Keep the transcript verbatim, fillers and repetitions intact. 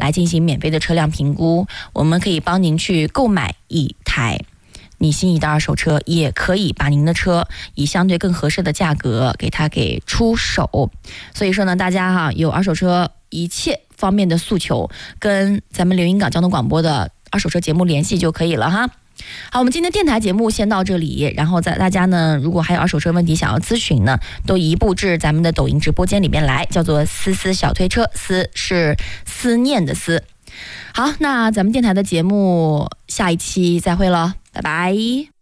来进行免费的车辆评估，我们可以帮您去购买一台你心仪的二手车，也可以把您的车以相对更合适的价格给它给出手。所以说呢，大家哈有二手车一切方面的诉求，跟咱们连云港交通广播的二手车节目联系就可以了哈。好，我们今天电台节目先到这里，然后在大家呢如果还有二手车问题想要咨询呢，都移步至咱们的抖音直播间里面来，叫做思思小推车，思是思念的思。好，那咱们电台的节目下一期再会了，拜拜。